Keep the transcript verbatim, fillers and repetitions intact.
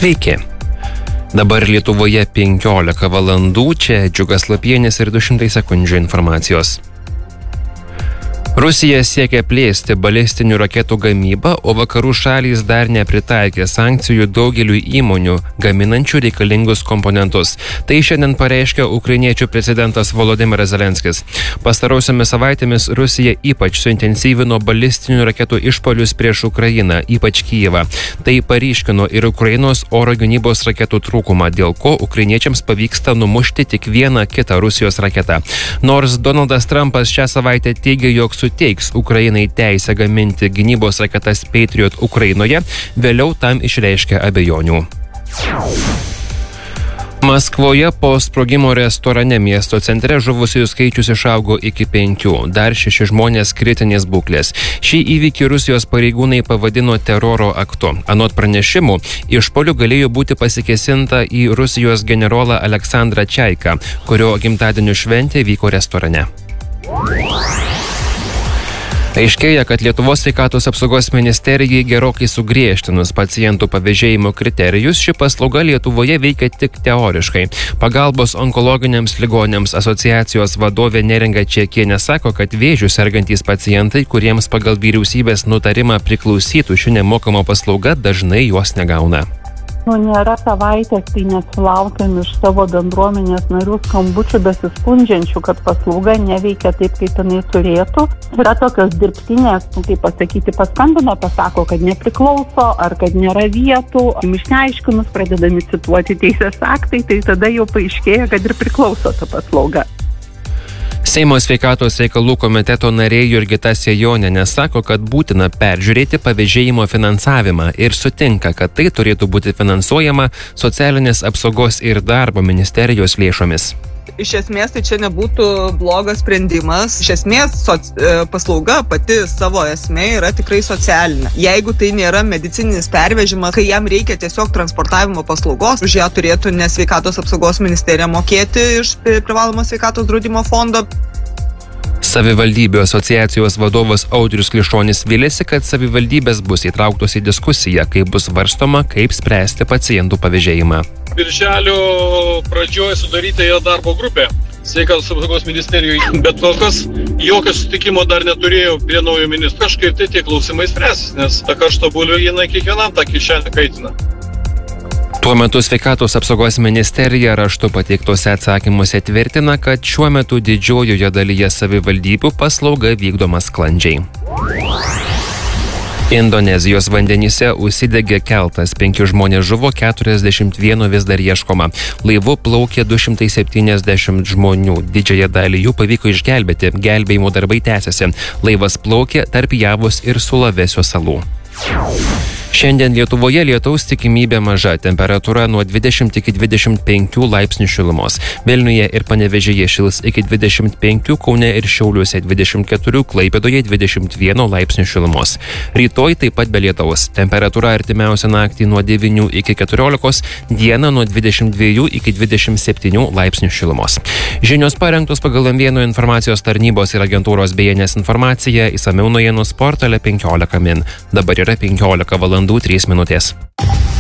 Sveiki. Dabar Lietuvoje penkiolika valandų, čia Džiugas Lapienis ir du šimtai sekundžių informacijos. Rusija siekia plėsti balistinių raketų gamybą, o vakarų šalys dar nepritaikė sankcijų daugeliu įmonių, gaminančių reikalingus komponentus. Tai šiandien pareiškė ukrainiečių prezidentas Volodymyras Zelenskis. Pastarosiomis savaitėmis Rusija ypač suintensyvino balistinių raketų išpuolius prieš Ukrainą, ypač Kijevą. Tai paryškino ir Ukrainos oro gynybos raketų trūkumą, dėl ko ukrainiečiams pavyksta numušti tik vieną kitą Rusijos raketą. Nors Donaldas Trumpas šią savaitę teigė, jog suteiks Ukrainai teisę gaminti gynybos raketas Patriot Ukrainoje, vėliau tam išreiškė abejonių. Maskvoje po sprogimo restorane miesto centre žuvusiųjų skaičius išaugo iki penkių, dar šeši žmonės kritinės būklės. Šį įvykį Rusijos pareigūnai pavadino teroro aktu. Anot pranešimų, išpuoliu galėjo būti pasikėsinta į Rusijos generolą Aleksandrą Čaiką, kurio gimtadienio šventė vyko restorane. Aiškėja, kad Lietuvos sveikatos apsaugos ministerijai gerokai sugriežtinus pacientų pavėžėjimo kriterijus, ši paslauga Lietuvoje veikia tik teoriškai. Pagalbos onkologiniams ligoniams asociacijos vadovė Neringa Čiekienė sako, kad vėžiu sergantys pacientai, kuriems pagal vyriausybės nutarimą priklausytų ši nemokama paslauga, dažnai jos negauna. Nu, nėra savaitės, tai nesulaukiam iš savo bendruomenės narių skambučių besiskundžiančių, kad paslauga neveikia taip, kaip jinai turėtų. Yra tokios dirbtinės, nu, kaip pasakyti, paskambino, pasako, kad nepriklauso ar kad nėra vietų. Išneaiškinus pradedami cituoti teisės aktai, tai tada jau paaiškėja, kad ir priklauso ta paslauga. Seimo sveikatos reikalų komiteto narė Jurgita Sejonienė sako, kad būtina peržiūrėti pavėžėjimo finansavimą ir sutinka, kad tai turėtų būti finansuojama socialinės apsaugos ir darbo ministerijos lėšomis. Iš esmės tai čia nebūtų blogas sprendimas. Iš esmės soc... paslauga pati savo esmė yra tikrai socialinė. Jeigu tai nėra medicininis pervežimas, kai jam reikia tiesiog transportavimo paslaugos, už ją turėtų ne sveikatos apsaugos ministerija mokėti iš privalomo sveikatos draudimo fondo. Savivaldybių asociacijos vadovas Audrius Klišonis vylėsi, kad savivaldybės bus įtrauktos į diskusiją, kai bus svarstoma, kaip spręsti pacientų pavėžėjimą. Birželio pradžioje sudaryta jo darbo grupė sveikatos apsaugos ministerijoje, bet kol kas jokio sutikimo dar neturėjau prie naujo ministro. Kažkaip tai tie klausimai spręsis, nes ta karšto bulvė jinai kiekvienam tą kišenę kaitina. Tuo metu sveikatos apsaugos ministerija raštu pateiktose atsakymuose tvirtina, kad šiuo metu didžiojoje dalyje savivaldybių paslauga vykdoma sklandžiai. Indonezijos vandenyse užsidegė keltas, penki žmonės žuvo, keturiasdešimt vieno vis dar ieškoma. Laivu plaukė du šimtai septyniasdešimt žmonių, didžiąją dalį jų pavyko išgelbėti, gelbėjimo darbai tęsiasi. Laivas plaukė tarp Javos ir Sulavesio salų. Šiandien Lietuvoje lietaus tikimybė maža, temperatūra nuo dvidešimt iki dvidešimt penkių laipsnių šilumos. Vilniuje ir Panevėžyje šils iki dvidešimt penkių, Kaune ir Šiauliuose dvidešimt keturių, Klaipėdoje dvidešimt vieno laipsnių šilumos. Rytoj taip pat be lietaus. Temperatūra artimiausią naktį nuo devynių iki keturiolikos, dieną nuo dvidešimt dviejų iki dvidešimt septynių laipsnių šilumos. Žinios parengtos pagal M vienas informacijos tarnybos ir agentūros B N S informacija, išsamiau naujienų portale penkiolika min. Dabar yra penkiolika valandų trys minutės.